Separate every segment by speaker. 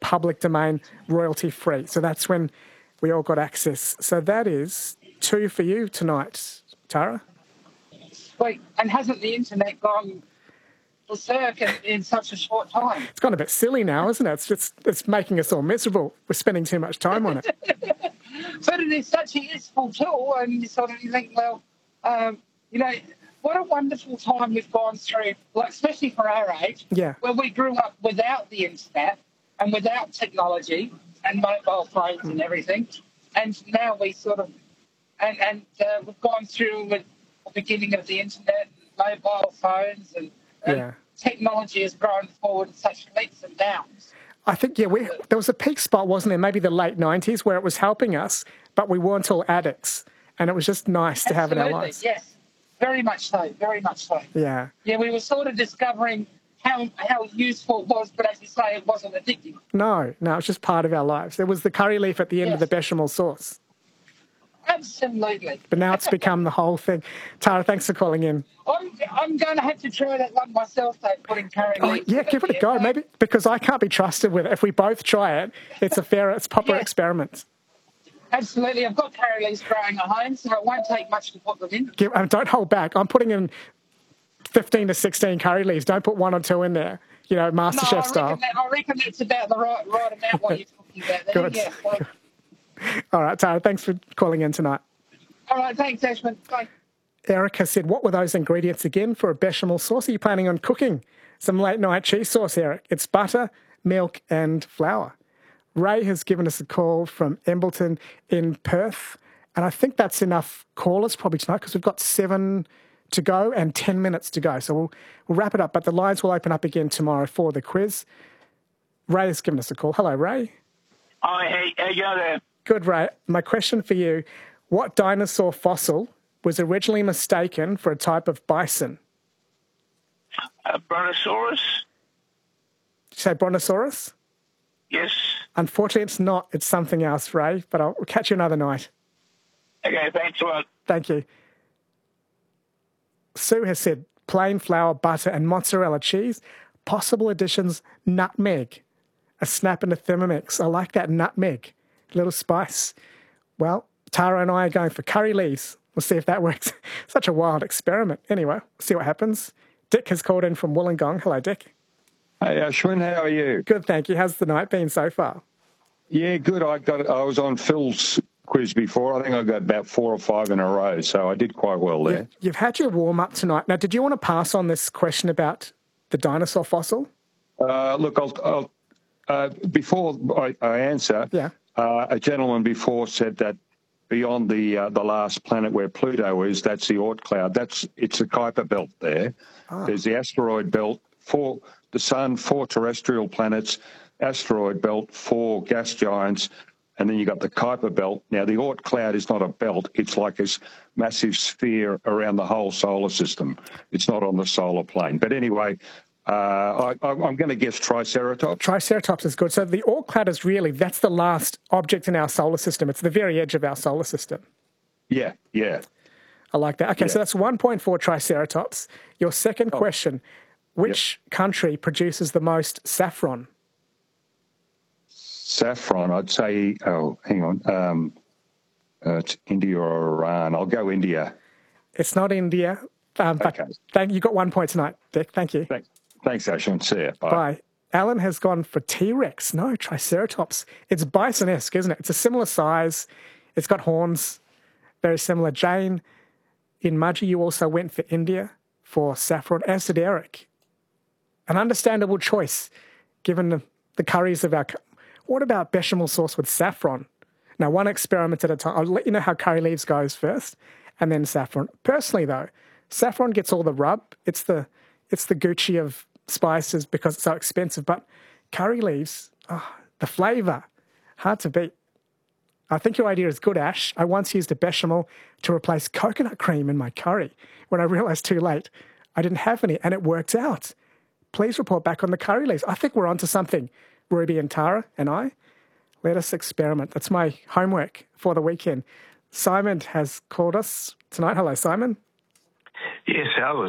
Speaker 1: public domain, royalty-free. So that's when we all got access. So that is 2 for you tonight, Tara.
Speaker 2: Wait, and hasn't the internet gone berserk in such a short time?
Speaker 1: It's gone a bit silly now, isn't it? It's making us all miserable. We're spending too much time on it.
Speaker 2: But it is such a useful tool, and you think, well, what a wonderful time we've gone through, like especially for our age, where we grew up without the internet and without technology and mobile phones and everything, and now we sort of, we've gone through with the beginning of the internet, and mobile phones, and technology has grown forward in such leaps and bounds.
Speaker 1: I think, there was a peak spot, wasn't there, maybe the late 90s, where it was helping us, but we weren't all addicts, and it was just nice to have in our lives.
Speaker 2: Yes, very much so, very much so.
Speaker 1: Yeah.
Speaker 2: Yeah, we were sort of discovering how useful it was, but as you say, it wasn't addictive.
Speaker 1: No, it's just part of our lives. There was the curry leaf at the end of the bechamel sauce.
Speaker 2: Absolutely.
Speaker 1: But now it's become the whole thing. Tara, thanks for calling in.
Speaker 2: I'm going to have to try that one myself, though, putting curry leaves.
Speaker 1: Yeah, give it a go. Maybe because I can't be trusted with it. If we both try it, it's a proper experiment.
Speaker 2: Absolutely. I've got curry leaves growing at home, so it won't take much to put them in.
Speaker 1: Don't hold back. I'm putting in 15 to 16 curry leaves. Don't put 1 or 2 in there, MasterChef style.
Speaker 2: I reckon that's about the right amount what you're talking about there.
Speaker 1: Good. Yeah, all right, Tara, thanks for calling in tonight.
Speaker 2: All right, thanks, Ashman. Bye.
Speaker 1: Erica said, what were those ingredients again for a bechamel sauce? Are you planning on cooking some late-night cheese sauce, Eric? It's butter, milk and flour. Ray has given us a call from Embleton in Perth, and I think that's enough callers probably tonight because we've got 7 to go and 10 minutes to go. So we'll wrap it up, but the lines will open up again tomorrow for the quiz. Ray has given us a call. Hello, Ray.
Speaker 3: Hi, how you going there?
Speaker 1: Good, Ray. My question for you, what dinosaur fossil was originally mistaken for a type of bison?
Speaker 3: Brontosaurus?
Speaker 1: Did you say Brontosaurus?
Speaker 3: Yes.
Speaker 1: Unfortunately, it's not. It's something else, Ray, but I'll catch you another night.
Speaker 3: Okay, thanks a lot.
Speaker 1: Thank you. Sue has said plain flour, butter and mozzarella cheese. Possible additions, nutmeg. A snap and a Thermomix. I like that nutmeg. Little spice. Well, Tara and I are going for curry leaves. We'll see if that works. Such a wild experiment. Anyway, see what happens. Dick has called in from Wollongong. Hello, Dick.
Speaker 4: Hey, Ashwin, how are you?
Speaker 1: Good, thank you. How's the night been so far?
Speaker 4: Yeah, good. I was on Phil's quiz before. I think I got about 4 or 5 in a row, so I did quite well there.
Speaker 1: You've had your warm-up tonight. Now, did you want to pass on this question about the dinosaur fossil?
Speaker 4: Look, I'll before I answer, a gentleman before said that beyond the last planet where Pluto is, that's the Oort cloud. It's a Kuiper belt there. Oh. There's the asteroid belt, 4 the Sun, 4 terrestrial planets, asteroid belt, 4 gas giants, and then you got the Kuiper belt. Now, the Oort cloud is not a belt. It's like this massive sphere around the whole solar system. It's not on the solar plane. But anyway, I'm going to guess Triceratops.
Speaker 1: Triceratops is good. So the Oort cloud is that's the last object in our solar system. It's the very edge of our solar system.
Speaker 4: Yeah.
Speaker 1: I like that. Okay, so that's 1 point for Triceratops. Your second question, which country produces the most saffron?
Speaker 4: Saffron, I'd say, hang on, it's India or Iran. I'll go India.
Speaker 1: It's not India, but you got 1 point tonight, Dick. Thank you.
Speaker 4: Thanks, Ashwin. See ya.
Speaker 1: Bye. Alan has gone for T-Rex. No, Triceratops. It's bison-esque, isn't it? It's a similar size. It's got horns. Very similar. Jane, in Mudgee, you also went for India for saffron, as did Eric. An understandable choice, given the curries of our... What about bechamel sauce with saffron? Now, one experiment at a time. I'll let you know how curry leaves goes first, and then saffron. Personally, though, saffron gets all the rub. It's the Gucci of spices because it's so expensive. But curry leaves, the flavour, hard to beat. I think your idea is good, Ash. I once used a bechamel to replace coconut cream in my curry when I realised too late I didn't have any, and it worked out. Please report back on the curry leaves. I think we're onto something. Ruby and Tara and I, let us experiment. That's my homework for the weekend. Simon has called us tonight. Hello, Simon.
Speaker 5: Yes, how's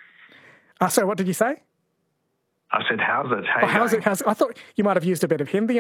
Speaker 5: it?
Speaker 1: Sorry, what did you say?
Speaker 5: I said, how's it? Hey,
Speaker 1: how's it? I thought you might have used a bit of Hindi.